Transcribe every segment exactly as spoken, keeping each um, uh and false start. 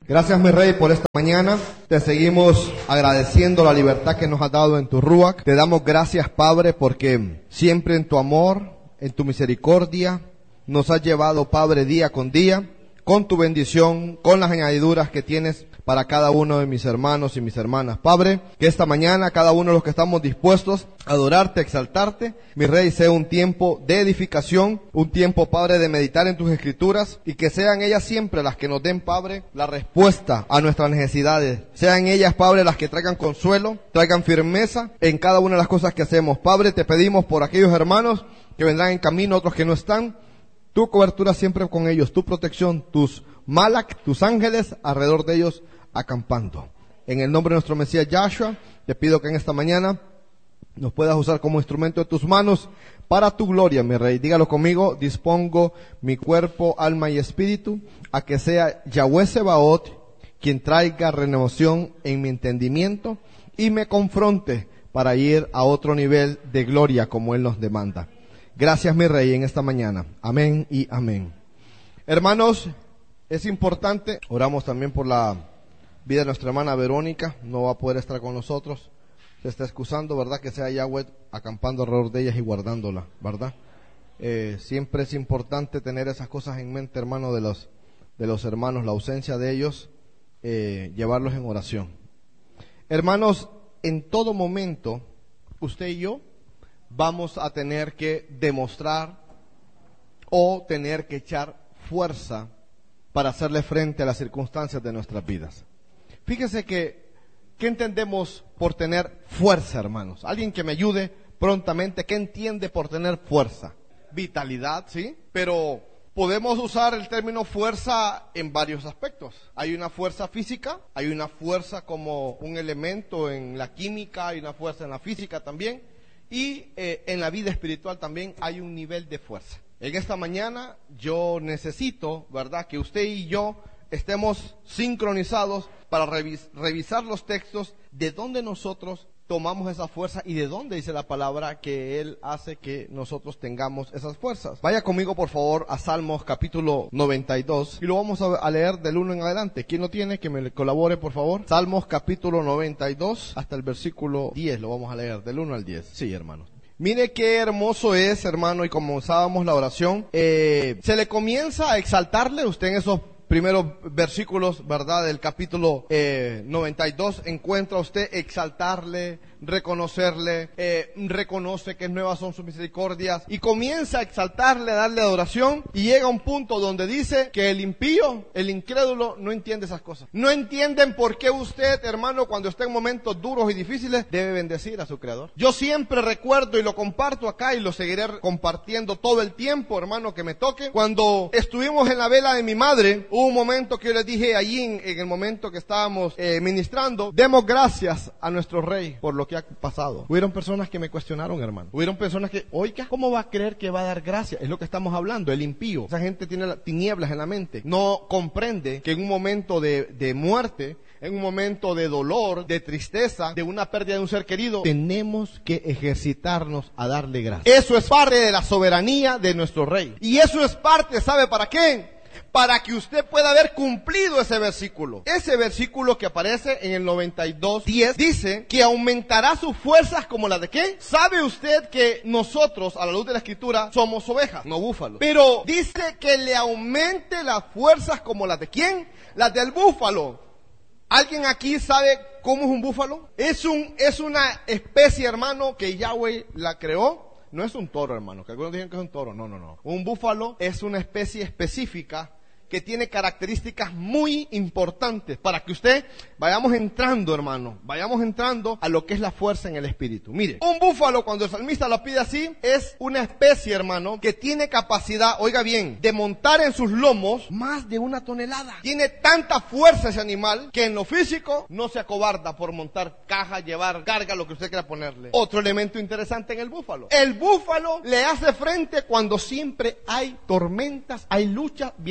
Gracias, mi Rey, por esta mañana. Te seguimos agradeciendo la libertad que nos has dado en tu Ruach. Te damos gracias, Padre, porque siempre en tu amor, en tu misericordia, nos has llevado, Padre, día con día, con tu bendición, con las añadiduras que tienes para cada uno de mis hermanos y mis hermanas. Padre, que esta mañana cada uno de los que estamos dispuestos a adorarte, a exaltarte, mi Rey, sea un tiempo de edificación, un tiempo, Padre, de meditar en tus escrituras, y que sean ellas siempre las que nos den, Padre, la respuesta a nuestras necesidades. Sean ellas, Padre, las que traigan consuelo, traigan firmeza en cada una de las cosas que hacemos. Padre, te pedimos por aquellos hermanos que vendrán en camino, otros que no están, tu cobertura siempre con ellos, tu protección, tus malak, tus ángeles alrededor de ellos acampando. En el nombre de nuestro Mesías Yahshua, te pido que en esta mañana nos puedas usar como instrumento de tus manos para tu gloria, mi Rey. Dígalo conmigo: dispongo mi cuerpo, alma y espíritu a que sea Yahweh Sebaot quien traiga renovación en mi entendimiento y me confronte para ir a otro nivel de gloria como Él nos demanda. Gracias, mi Rey, en esta mañana. Amén y amén. Hermanos, es importante, oramos también por la vida de nuestra hermana Verónica, no va a poder estar con nosotros, se está excusando, ¿verdad? Que sea Yahweh acampando alrededor de ellas y guardándola, ¿verdad? Eh, siempre es importante tener esas cosas en mente, hermano, de los, de los hermanos, la ausencia de ellos, eh, llevarlos en oración. Hermanos, en todo momento, usted y yo vamos a tener que demostrar o tener que echar fuerza para hacerle frente a las circunstancias de nuestras vidas. Fíjese que, ¿qué entendemos por tener fuerza, hermanos? Alguien que me ayude prontamente, ¿qué entiende por tener fuerza? Vitalidad, ¿sí? Pero podemos usar el término fuerza en varios aspectos. Hay una fuerza física, hay una fuerza como un elemento en la química, hay una fuerza en la física también, y eh, en la vida espiritual también hay un nivel de fuerza. En esta mañana yo necesito, ¿verdad?, que usted y yo estemos sincronizados para revis- revisar los textos de dónde nosotros tomamos esa fuerza y de dónde dice la palabra que Él hace que nosotros tengamos esas fuerzas. Vaya conmigo, por favor, a Salmos capítulo noventa y dos y lo vamos a, a leer del uno en adelante. ¿Quién lo tiene? Que me colabore, por favor. Salmos capítulo noventa y dos hasta el versículo diez, lo vamos a leer del uno al diez. Sí, hermanos. Mire qué hermoso es, hermano, y comenzábamos la oración, eh, se le comienza a exaltarle usted en esos primeros versículos, ¿verdad?, del capítulo eh, noventa y dos, encuentra usted exaltarle, reconocerle, eh, reconoce que nuevas son sus misericordias y comienza a exaltarle, a darle adoración, y llega a un punto donde dice que el impío, el incrédulo, no entiende esas cosas. No entienden por qué usted, hermano, cuando está en momentos duros y difíciles, debe bendecir a su Creador. Yo siempre recuerdo y lo comparto acá y lo seguiré compartiendo todo el tiempo, hermano, que me toque. Cuando estuvimos en la vela de mi madre, hubo un momento que yo les dije allí en, en el momento que estábamos eh, ministrando: demos gracias a nuestro Rey por lo que ha pasado. Hubieron personas que me cuestionaron, hermano. Hubieron personas que, oiga, ¿cómo va a creer que va a dar gracias? Es lo que estamos hablando, el impío. Esa gente tiene la, tinieblas en la mente. No comprende que en un momento de, de muerte, en un momento de dolor, de tristeza, de una pérdida de un ser querido, tenemos que ejercitarnos a darle gracias. Eso es parte de la soberanía de nuestro Rey. Y eso es parte, ¿sabe para qué? Para que usted pueda haber cumplido ese versículo. Ese versículo que aparece en el noventa y dos diez dice que aumentará sus fuerzas como las de ¿qué? ¿Sabe usted que nosotros, a la luz de la Escritura, somos ovejas, no búfalos? Pero dice que le aumente las fuerzas como las de ¿quién? Las del búfalo. ¿Alguien aquí sabe cómo es un búfalo? Es un, es una especie, hermano, que Yahweh la creó. No es un toro, hermano, que algunos dicen que es un toro. No, no, no. Un búfalo es una especie específica que tiene características muy importantes para que usted vayamos entrando, hermano, vayamos entrando a lo que es la fuerza en el espíritu. Mire, un búfalo, cuando el salmista lo pide así, es una especie, hermano, que tiene capacidad, oiga bien, de montar en sus lomos más de una tonelada. Tiene tanta fuerza ese animal que en lo físico no se acobarda por montar caja, llevar carga, lo que usted quiera ponerle. Otro elemento interesante en el búfalo: el búfalo le hace frente cuando siempre hay tormentas, hay lucha, viene su adversario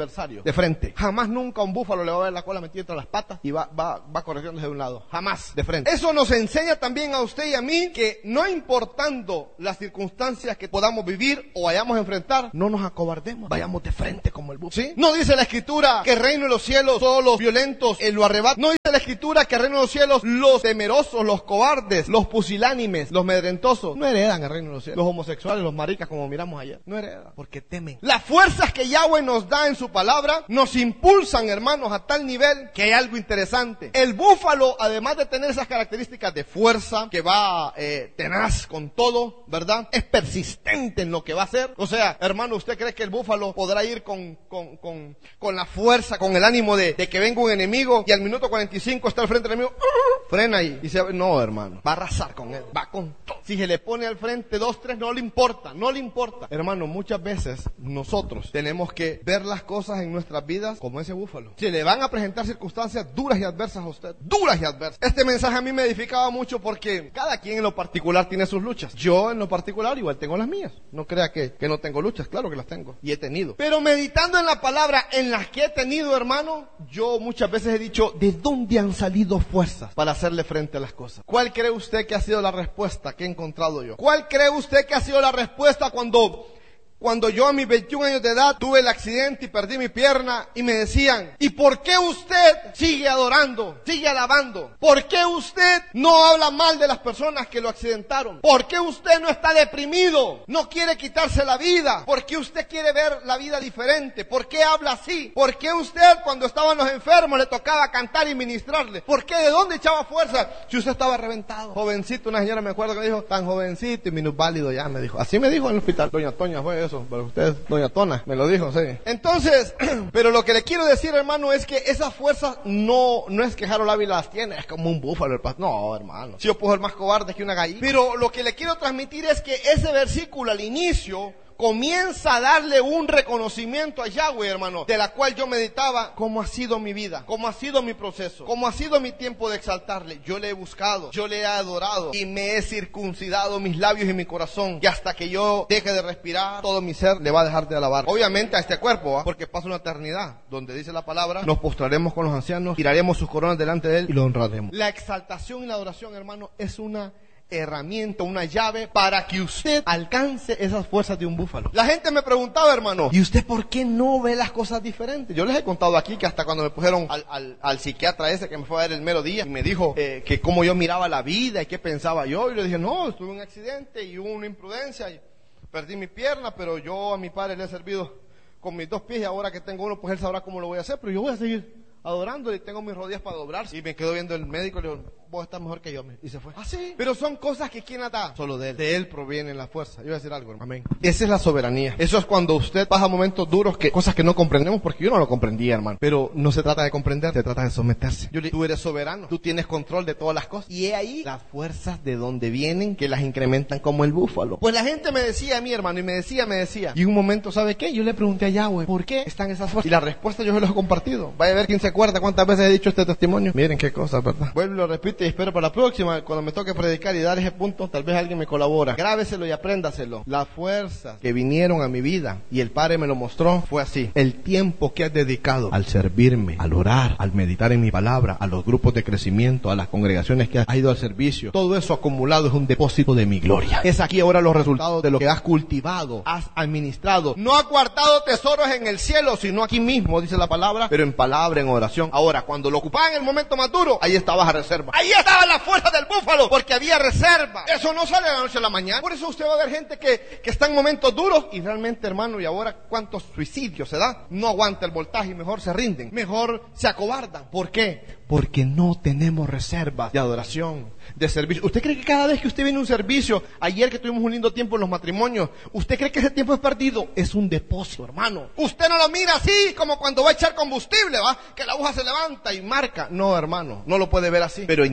adversario de frente. Jamás nunca un búfalo le va a ver la cola metida entre las patas y va, va, va corriendo de un lado. Jamás de frente. Eso nos enseña también a usted y a mí que no importando las circunstancias que podamos vivir o vayamos a enfrentar, no nos acobardemos, vayamos de frente como el búfalo. ¿Sí? No dice la Escritura que el reino de los cielos todos los violentos eh, lo arrebatan. No dice la Escritura que el reino de los cielos los temerosos, los cobardes, los pusilánimes, los medrentosos no heredan el reino de los cielos. Los homosexuales, los maricas como miramos ayer, no heredan porque temen. Las fuerzas que Yahweh nos da en su palabra nos impulsan, hermanos, a tal nivel que hay algo interesante. El búfalo, además de tener esas características de fuerza, que va eh, tenaz con todo, ¿verdad? Es persistente en lo que va a hacer. O sea, hermano, ¿usted cree que el búfalo podrá ir con, con, con, con la fuerza, con el ánimo de, de que venga un enemigo y al minuto cuarenta y cinco está al frente del enemigo? ¡Uh! Frena ahí. Y se, no, hermano, va a arrasar con él, va con todo. Si se le pone al frente dos, tres, no le importa, no le importa. Hermano, muchas veces nosotros tenemos que ver las cosas en nuestras vidas como ese búfalo. Si le van a presentar circunstancias duras y adversas a usted, duras y adversas. Este mensaje a mí me edificaba mucho porque cada quien en lo particular tiene sus luchas. Yo en lo particular igual tengo las mías. No crea que, que no tengo luchas, claro que las tengo y he tenido. Pero meditando en la palabra en las que he tenido, hermano, yo muchas veces he dicho, ¿de dónde han salido fuerzas para hacerle frente a las cosas? ¿Cuál cree usted que ha sido la respuesta que he encontrado yo? ¿Cuál cree usted que ha sido la respuesta cuando... Cuando yo a mis veintiún años de edad tuve el accidente y perdí mi pierna y me decían, ¿y por qué usted sigue adorando, sigue alabando? ¿Por qué usted no habla mal de las personas que lo accidentaron? ¿Por qué usted no está deprimido? ¿No quiere quitarse la vida? ¿Por qué usted quiere ver la vida diferente? ¿Por qué habla así? ¿Por qué usted cuando estaban los enfermos le tocaba cantar y ministrarle? ¿Por qué? ¿De dónde echaba fuerza? Si usted estaba reventado. Jovencito, una señora me acuerdo que me dijo, tan jovencito y minusválido ya, me dijo. Así me dijo en el hospital. Doña Toña fue eso, para usted, doña Tona, me lo dijo, sí. Entonces, pero lo que le quiero decir, hermano, es que esas fuerzas no, no es que Harold Ávila las tiene, es como un búfalo el pastor. No, hermano. Si yo puedo ser más cobarde que una gallina. Pero lo que le quiero transmitir es que ese versículo al inicio comienza a darle un reconocimiento a Yahweh, hermano, de la cual yo meditaba cómo ha sido mi vida, cómo ha sido mi proceso, cómo ha sido mi tiempo de exaltarle. Yo le he buscado, yo le he adorado y me he circuncidado mis labios y mi corazón, y hasta que yo deje de respirar, todo mi ser le va a dejar de alabar. Obviamente a este cuerpo, ¿eh? Porque pasa una eternidad, donde dice la palabra, nos postraremos con los ancianos, tiraremos sus coronas delante de él y lo honraremos. La exaltación y la adoración, hermano, es una herramienta, una llave para que usted alcance esas fuerzas de un búfalo. La gente me preguntaba, hermano, ¿y usted por qué no ve las cosas diferentes? Yo les he contado aquí que hasta cuando me pusieron al, al, al psiquiatra ese que me fue a ver el mero día y me dijo eh, que cómo yo miraba la vida y qué pensaba yo, y le dije, no, tuve un accidente y hubo una imprudencia y perdí mi pierna, pero yo a mi padre le he servido con mis dos pies y ahora que tengo uno, pues él sabrá cómo lo voy a hacer, pero yo voy a seguir adorando y tengo mis rodillas para doblarse. Y me quedo viendo el médico y le digo, vos estás mejor que yo. Y se fue. ¿Ah, sí? Pero son cosas que ¿quién las da? Solo de él. De él proviene la fuerza. Yo voy a decir algo, hermano. Amén. Esa es la soberanía. Eso es cuando usted pasa momentos duros, que cosas que no comprendemos, porque yo no lo comprendía, hermano. Pero no se trata de comprender, se trata de someterse. Yo le digo, tú eres soberano, tú tienes control de todas las cosas. Y he ahí las fuerzas de donde vienen, que las incrementan como el búfalo. Pues la gente me decía a mí, hermano, y me decía, me decía. Y un momento, ¿sabe qué? Yo le pregunté a Yahweh, ¿por qué están esas fuerzas? Y la respuesta yo se los he compartido. Vaya a ver quién se acuerda cuántas veces he dicho este testimonio. Miren qué cosa, ¿verdad? Vuelvo y lo repito y espero para la próxima, cuando me toque predicar y dar ese punto, tal vez alguien me colabora. Grábeselo y apréndaselo. Las fuerzas que vinieron a mi vida, y el Padre me lo mostró, fue así. El tiempo que has dedicado al servirme, al orar, al meditar en mi palabra, a los grupos de crecimiento, a las congregaciones que has ido al servicio, todo eso acumulado es un depósito de mi gloria. Es aquí ahora los resultados de lo que has cultivado, has administrado. No has guardado tesoros en el cielo, sino aquí mismo, dice la palabra, pero en palabra, en oración. Ahora, cuando lo ocupaban en el momento más duro, ahí estabas a reserva. Ahí estaba la fuerza del búfalo, porque había reserva. Eso no sale de la noche a la mañana. Por eso usted va a ver gente que, que está en momentos duros y realmente, hermano, y ahora cuántos suicidios se da. No aguanta el voltaje y mejor se rinden, mejor se acobardan. ¿Por qué? Porque no tenemos reservas de adoración, de servicio. ¿Usted cree que cada vez que usted viene a un servicio, ayer que tuvimos un lindo tiempo en los matrimonios, usted cree que ese tiempo es perdido? Es un depósito, hermano. Usted no lo mira así como cuando va a echar combustible, ¿va? Que la aguja se levanta y marca. No, hermano, no lo puede ver así. Pero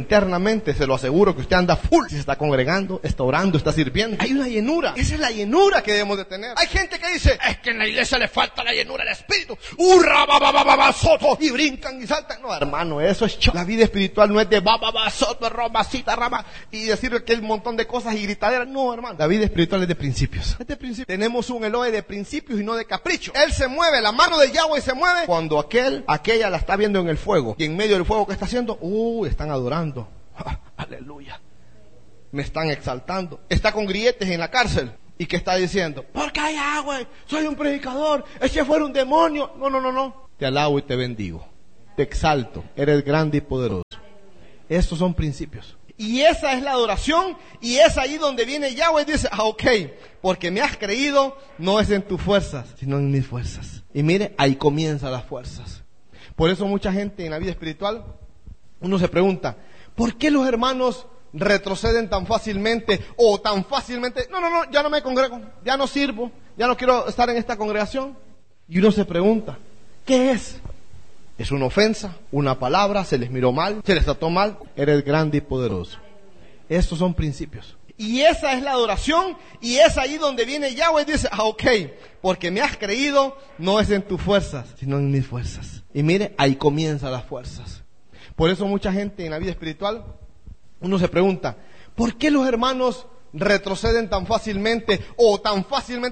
internamente, se lo aseguro que usted anda full. Si se está congregando, está orando, está sirviendo. Hay una llenura. Esa es la llenura que debemos de tener. Hay gente que dice, es que en la iglesia le falta la llenura del Espíritu. ¡Hurra, ba, ba, ba, ba, ba, soto! Y brincan y saltan. No, hermano, eso es show. La vida espiritual no es de ba, ba, ba, soto, romacita, rama, y decir que hay un montón de cosas y gritaderas. No, hermano. La vida espiritual es de principios. Es de principios. Tenemos un Elohe de principios y no de capricho. Él se mueve, la mano de Yahweh se mueve cuando aquel, aquella la está viendo en el fuego. Y en medio del fuego que está haciendo, uh, están adorando. Ah, aleluya. Me están exaltando. Está con grilletes en la cárcel. ¿Y qué está diciendo? Porque hay agua, soy un predicador, ese fuera un demonio. No, no, no, no. Te alabo y te bendigo. Te exalto. Eres grande y poderoso. Estos son principios. Y esa es la adoración. Y es ahí donde viene Yahweh y dice, ah, ok, porque me has creído, no es en tus fuerzas, sino en mis fuerzas. Y mire, ahí comienzan las fuerzas. Por eso mucha gente en la vida espiritual, uno se pregunta, ¿por qué los hermanos retroceden tan fácilmente o tan fácilmente? No, no, no, ya no me congrego, ya no sirvo, ya no quiero estar en esta congregación. Y uno se pregunta, ¿qué es? ¿Es una ofensa? ¿Una palabra? ¿Se les miró mal? ¿Se les trató mal? Eres grande y poderoso. Estos son principios. Y esa es la adoración. Y es ahí donde viene Yahweh y dice, ah, ok, porque me has creído, no es en tus fuerzas, sino en mis fuerzas. Y mire, ahí comienzan las fuerzas. Por eso mucha gente en la vida espiritual, uno se pregunta, ¿por qué los hermanos retroceden tan fácilmente o tan fácilmente?